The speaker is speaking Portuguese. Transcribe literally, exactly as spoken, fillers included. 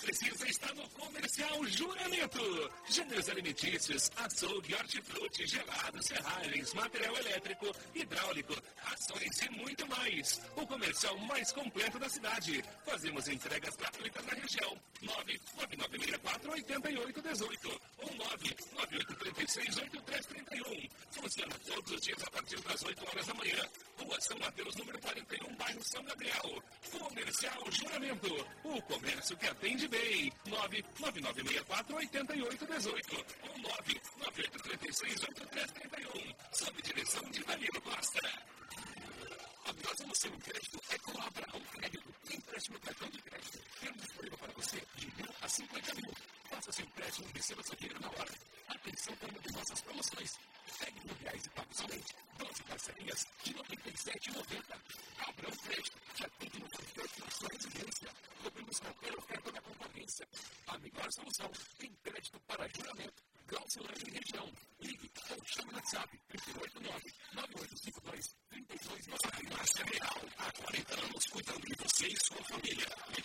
precisa estar no Comercial Juramento. Gêneros alimentícios, açougue, hortifruti, gelados, serragens, material elétrico, hidráulico, rações e muito mais. O comercial mais completo da cidade. Fazemos entregas gratuitas na região. nove nove nove seis quatro oito oito um oito ou nove nove oito três seis oito três três um. Funciona todos os dias a partir das oito horas da manhã. Rua São Mateus, número quarenta e um, bairro São Gabriel. Comercial Juramento. O comércio que atende bem. nove nove nove seis quatro oito oito um oito ou nove nove oito três seis oito três três um. Sob direção de Danilo Costa. A melhor solução de crédito é com a Abraão Crédito. Empréstimo cartão de crédito. Temos disponível para você de mil a cinquenta mil. Faça seu empréstimo e receba seu dinheiro na hora. Atenção para uma de nossas promoções. Pegue mil reais e pague somente doze parcelinhas de noventa e sete reais e noventa centavos. Abraão Crédito já atende no conforto na sua residência. Cobramos qualquer oferta da concorrência. A melhor solução em crédito para juramento. Glaucelândia e região. Ligue ou chame no WhatsApp trinta e oito nove nove oito cinco dois três dois nove.